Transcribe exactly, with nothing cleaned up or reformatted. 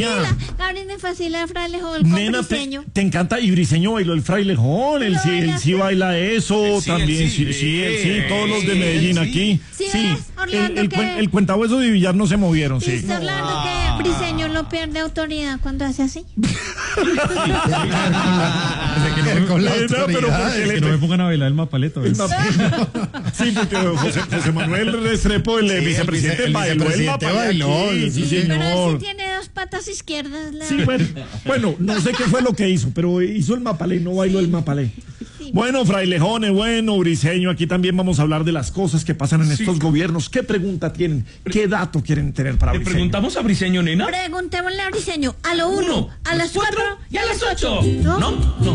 ya. Gabriel me fascina el frailejón con Nena, te, Briseño. te encanta, y Briseño bailó el frailejón, él sí, él sí baila eso, Sí, también, él sí, sí, sí, él sí, él todos los de sí, Medellín él sí. aquí. ¿Sí Sí, ves, Orlando, el, el, que- cuen- el cuentahueso de Villar no se movieron, sí. Dice Orlando Ah. que Briseño no pierde autoridad cuando hace así. Con la Nena, pero autoridad. ¿por qué le Que no me pongan a bailar el mapaleto. El mapa- Sí, porque José, José Manuel Restrepo, el Sí, el vicepresidente, vice- el bailó el vicepresidente mapa bailó, aquí, sí, sí, Pero él señor. sí tiene dos patas izquierdas. La... Sí, bueno, bueno, no sé qué fue lo que hizo, pero hizo el mapalé, no bailó el mapalé. Bueno, frailejones, bueno, Briseño, aquí también vamos a hablar de las cosas que pasan en estos gobiernos. ¿Qué pregunta tienen? ¿Qué dato quieren tener para Le Briseño? preguntamos a Briseño, nena. Preguntémosle a Briseño a lo uno, Uno, a las cuatro y a las ocho. ¿No? No, no.